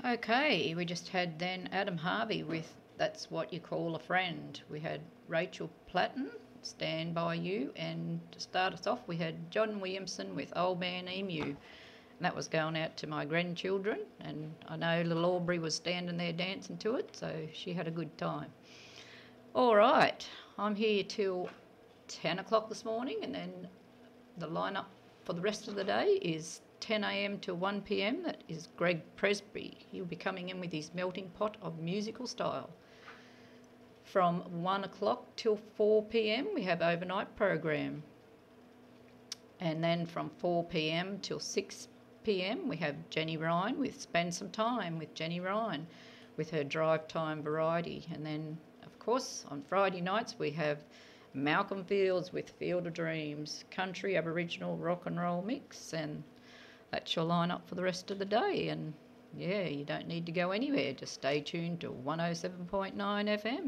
Okay, we just had then Adam Harvey with That's What You Call a Friend. We had Rachel Platten, Stand By You, and to start us off we had John Williamson with Old Man Emu. And that was going out to my grandchildren, and I know little Aubrey was standing there dancing to it, so she had a good time. All right, I'm here till 10 o'clock this morning, and then the lineup for the rest of the day is 10 a.m. to 1 p.m. That is Greg Presby. He'll be coming in with his melting pot of musical style. From 1 o'clock till 4 p.m. we have overnight program. And then from 4 p.m. till 6 p.m. we have Jenny Ryan with Spend Some Time with Jenny Ryan with her drive time variety. And then, of course, on Friday nights we have Malcolm Fields with Field of Dreams, country, Aboriginal, rock and roll mix, and that's your lineup for the rest of the day. And yeah, you don't need to go anywhere, just stay tuned to 107.9 FM.